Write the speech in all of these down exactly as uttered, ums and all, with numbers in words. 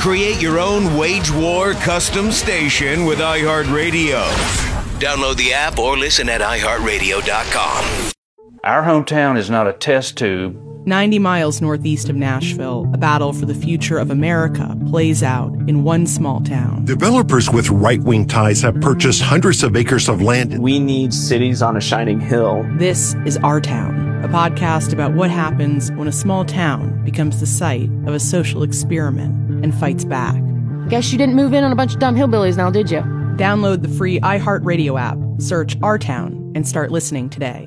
Create your own wage war custom station with iHeartRadio. Download the app or listen at i heart radio dot com. Our hometown is not a test tube. ninety miles northeast of Nashville, a battle for the future of America plays out in one small town. Developers with right-wing ties have purchased hundreds of acres of land. We need cities on a shining hill. This is Our Town, a podcast about what happens when a small town becomes the site of a social experiment and fights back. Guess you didn't move in on a bunch of dumb hillbillies now, did you? Download the free iHeartRadio app, search Our Town, and start listening today.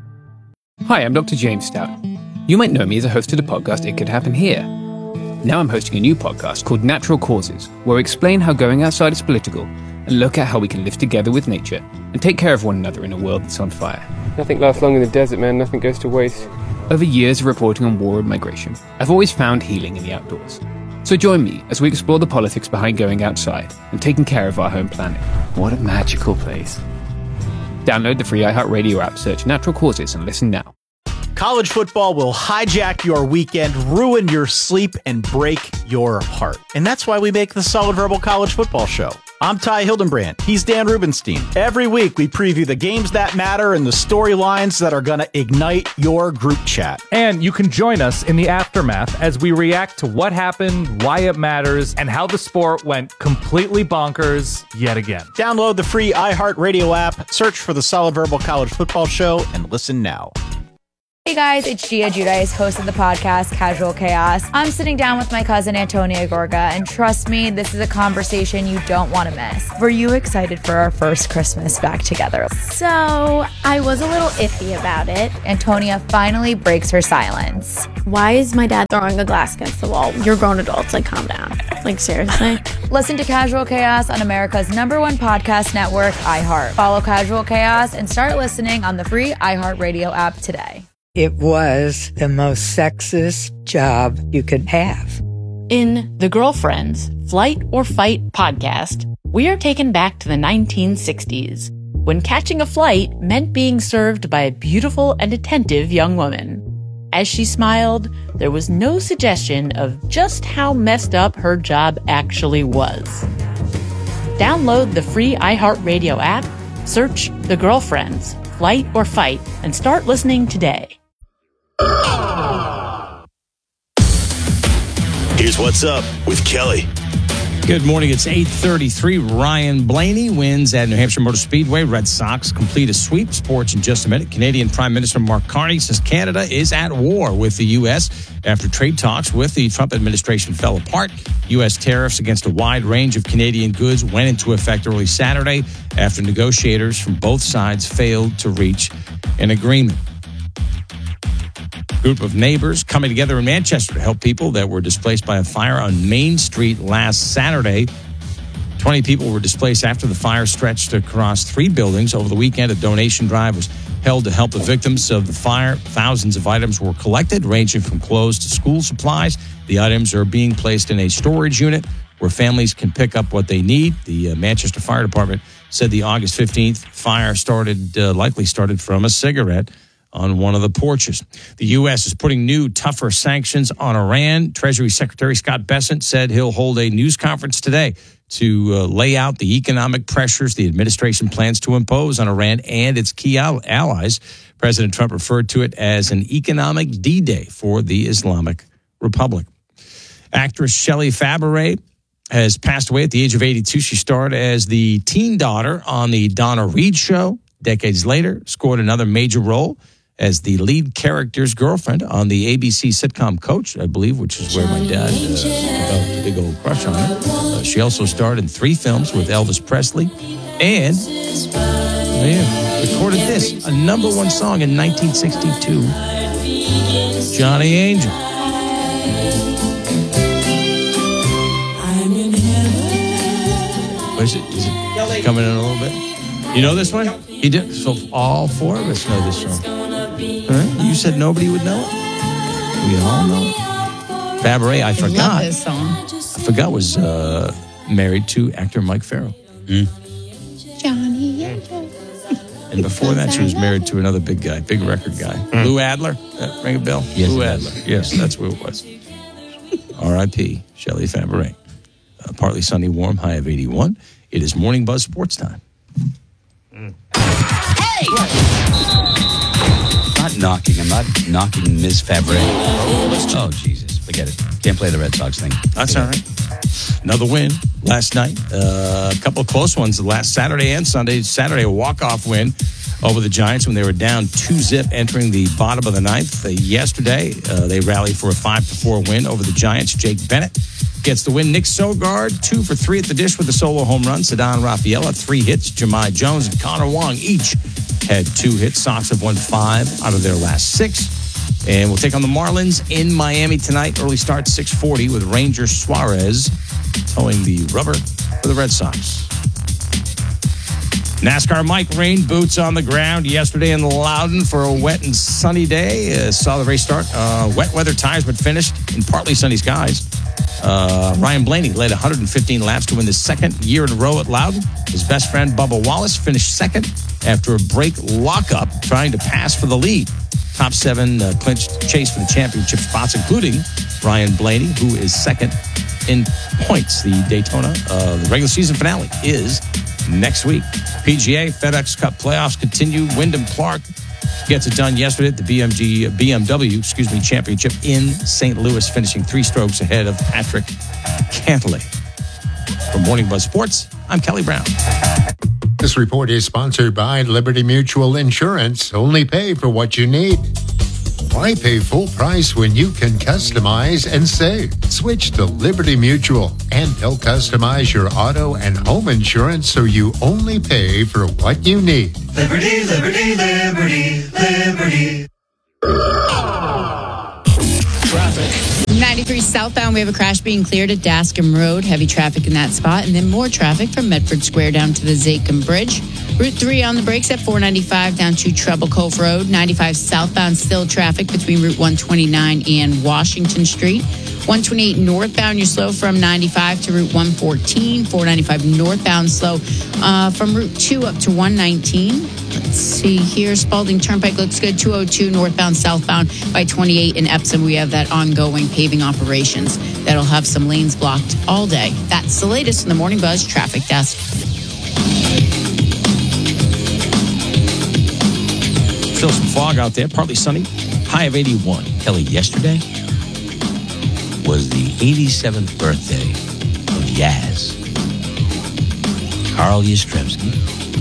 Hi, I'm Doctor James Stout. You might know me as a host of the podcast It Could Happen Here. Now I'm hosting a new podcast called Natural Causes, where I explain how going outside is political and look at how we can live together with nature and take care of one another in a world that's on fire. Nothing lasts long in the desert, man. Nothing goes to waste. Over years of reporting on war and migration, I've always found healing in the outdoors. So join me as we explore the politics behind going outside and taking care of our home planet. What a magical place. Download the free iHeartRadio app, search Natural Causes, and listen now. College football will hijack your weekend, ruin your sleep, and break your heart. And that's why we make the Solid Verbal College Football Show. I'm Ty Hildenbrand. He's Dan Rubenstein. Every week, we preview the games that matter and the storylines that are going to ignite your group chat. And you can join us in the aftermath as we react to what happened, why it matters, and how the sport went completely bonkers yet again. Download the free iHeartRadio app, search for the Solid Verbal College Football Show, and listen now. Hey guys, it's Gia Giudice, host of the podcast Casual Chaos. I'm sitting down with my cousin Antonia Gorga, and trust me, this is a conversation you don't want to miss. Were you excited for our first Christmas back together? So, I was a little iffy about it. Antonia finally breaks her silence. Why is my dad throwing a glass against the wall? You're grown adults, like calm down. Like seriously? Listen to Casual Chaos on America's number one podcast network, iHeart. Follow Casual Chaos and start listening on the free iHeartRadio app today. It was the most sexist job you could have. In The Girlfriends, Flight or Fight podcast, we are taken back to the nineteen sixties, when catching a flight meant being served by a beautiful and attentive young woman. As she smiled, there was no suggestion of just how messed up her job actually was. Download the free iHeartRadio app, search The Girlfriends, Flight or Fight, and start listening today. Here's what's up with Kelly. Good morning. It's eight thirty-three. Ryan Blaney wins at New Hampshire Motor Speedway. Red Sox complete a sweep. Sports in just a minute. Canadian Prime Minister Mark Carney says Canada is at war with the U S after trade talks with the Trump administration fell apart. U S tariffs against a wide range of Canadian goods went into effect early Saturday after negotiators from both sides failed to reach an agreement. Group of neighbors coming together in Manchester to help people that were displaced by a fire on Main Street last Saturday. twenty people were displaced after the fire stretched across three buildings. Over the weekend, a donation drive was held to help the victims of the fire. Thousands of items were collected, ranging from clothes to school supplies. The items are being placed in a storage unit where families can pick up what they need. The uh, Manchester Fire Department said the August fifteenth fire started, uh, likely started from a cigarette on one of the porches. The U S is putting new, tougher sanctions on Iran. Treasury Secretary Scott Bessent said he'll hold a news conference today to uh, lay out the economic pressures the administration plans to impose on Iran and its key al- allies. President Trump referred to it as an economic D-Day for the Islamic Republic. Actress Shelley Fabares has passed away at the age of eighty-two. She starred as the teen daughter on the Donna Reed Show. Decades later, scored another major role as the lead character's girlfriend on the A B C sitcom Coach, I believe, which is where my dad uh, developed a big old crush on her. Uh, she also starred in three films with Elvis Presley and oh yeah, recorded this, a number one song in nineteen sixty-two, Johnny Angel. What is it? Is it coming in a little bit? You know this one? He did. So all four of us know this song. Huh? You said nobody would know it? We all know it. Fabares, I forgot. I love this song. I forgot was uh, married to actor Mike Farrell. Mm. Johnny. And before that, she was married to another big guy, big record guy. Mm. Lou Adler. That ring a bell? Yes, Lou it Adler. does. Yes, that's who it was. R I P Shelley Fabares. Uh, partly sunny, warm, high of eighty-one. It is Morning Buzz Sports Time. Mm. Hey! I'm not knocking. I'm not knocking Miz Fabre. Oh, Jesus. Forget it. Can't play the Red Sox thing. That's all right. Another win last night. Uh, a couple of close ones last Saturday and Sunday. Saturday, a walk-off win over the Giants when they were down two zip entering the bottom of the ninth. Uh, yesterday, uh, they rallied for a five to four win over the Giants. Jake Bennett gets the win. Nick Sogard, two for three at the dish with a solo home run. Ceddanne Rafaela, three hits. Jahmai Jones and Connor Wong each had two hits. Sox have won five out of their last six. And we'll take on the Marlins in Miami tonight. Early start, six forty, with Ranger Suarez towing the rubber for the Red Sox. NASCAR Mike rain boots on the ground yesterday in Loudon for a wet and sunny day. Uh, saw the race start. Uh, wet weather tires, but finished in partly sunny skies. Uh, Ryan Blaney led one hundred fifteen laps to win the second year in a row at Loudon. His best friend, Bubba Wallace, finished second after a brake lockup trying to pass for the lead. Top seven uh, clinched chase for the championship spots, including Ryan Blaney, who is second in points. The Daytona, uh, the regular season finale, is next week. P G A FedEx Cup playoffs continue. Wyndham Clark gets it done yesterday at the B M G, B M W, excuse me, championship in Saint Louis, finishing three strokes ahead of Patrick Cantlay. From Morning Buzz Sports, I'm Kelly Brown. This report is sponsored by Liberty Mutual Insurance. Only pay for what you need. Why pay full price when you can customize and save? Switch to Liberty Mutual, and they'll customize your auto and home insurance so you only pay for what you need. Liberty, liberty, liberty, liberty. Traffic. ninety-three southbound, we have a crash being cleared at Dascom Road. Heavy traffic in that spot. And then more traffic from Medford Square down to the Zachem Bridge. Route three on the brakes at four ninety-five down to Treble Cove Road. ninety-five southbound, still traffic between Route one twenty-nine and Washington Street. one twenty-eight northbound, you're slow from ninety-five to Route one fourteen. four ninety-five northbound, slow uh, from Route two up to one nineteen. Let's see here. Spalding Turnpike looks good. two oh two northbound, southbound by twenty-eight in Epsom. We have that ongoing paving operations that'll have some lanes blocked all day. That's the latest in the Morning Buzz Traffic Desk. Still some fog out there. Partly sunny. High of eighty-one. Kelly, yesterday was the eighty-seventh birthday of Yaz. Carl Yastrzemski.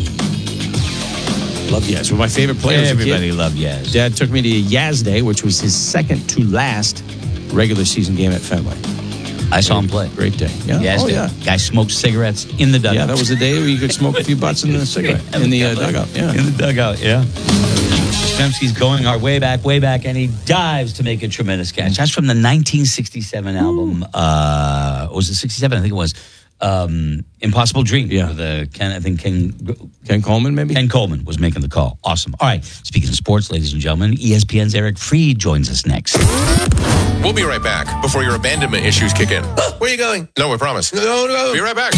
Love Yaz. One of my favorite players. Everybody loved Yaz. Dad took me to Yaz Day, which was his second to last regular season game at Fenway. I saw him play. Great day. Yeah. Yaz oh, Day. yeah. Guy smoked cigarettes in the dugout. Yeah, that was the day where you could smoke a few butts in the cigarette in the uh, dugout. Yeah, in the dugout. Yeah. Yastrzemski's going our way back, way back, and he dives to make a tremendous catch. That's from the nineteen sixty-seven album. Uh, was it sixty-seven? I think it was. Um, Impossible Dream. Yeah. With, uh, Ken, I think Ken, Ken Coleman, maybe? Ken Coleman was making the call. Awesome. All right. Speaking of sports, ladies and gentlemen, E S P N's Eric Freed joins us next. We'll be right back before your abandonment issues kick in. Where are you going? No, we promise. No, no. Be right back.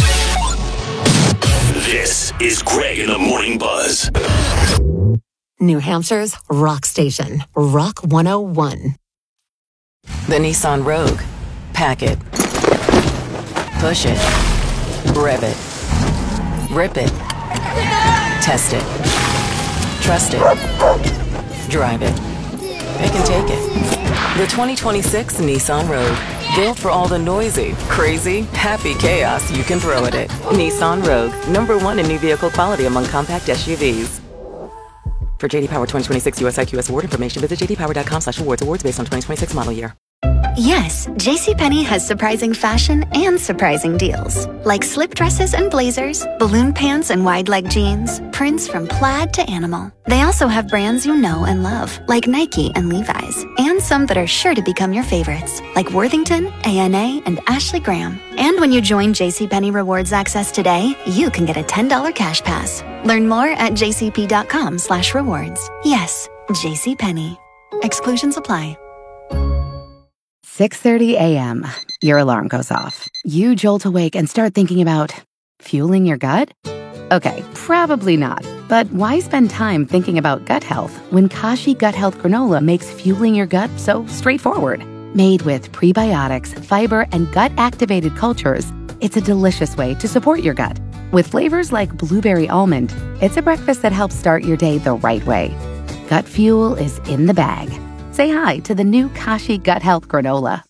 This is Greg in the Morning Buzz. New Hampshire's rock station, Rock one oh one. The Nissan Rogue. Pack it. Push it. Rev it. Rip it. Test it. Trust it. Drive it. Pick and take it. The twenty twenty-six Nissan Rogue. Built for all the noisy, crazy, happy chaos you can throw at it. Nissan Rogue. Number one in new vehicle quality among compact S U Vs. For J D Power twenty twenty-six U S I Q S award information, visit j d power dot com slash awards. Awards based on twenty twenty-six model year. Yes, JCPenney has surprising fashion and surprising deals. Like slip dresses and blazers, balloon pants and wide leg jeans, prints from plaid to animal. They also have brands you know and love, like Nike and Levi's, and some that are sure to become your favorites, like Worthington, A N A, and Ashley Graham. And when you join JCPenney Rewards Access today, you can get a ten dollars cash pass. Learn more at jcp.com slash rewards. Yes, JCPenney. Exclusions apply. six thirty a.m. Your alarm goes off. You jolt awake and start thinking about fueling your gut? Okay, probably not. But why spend time thinking about gut health when Kashi Gut Health Granola makes fueling your gut so straightforward? Made with prebiotics, fiber, and gut-activated cultures, it's a delicious way to support your gut. With flavors like blueberry almond, it's a breakfast that helps start your day the right way. Gut Fuel is in the bag. Say hi to the new Kashi Gut Health Granola.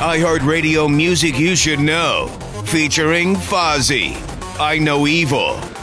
iHeartRadio music you should know. Featuring Fozzy, I Know Evil.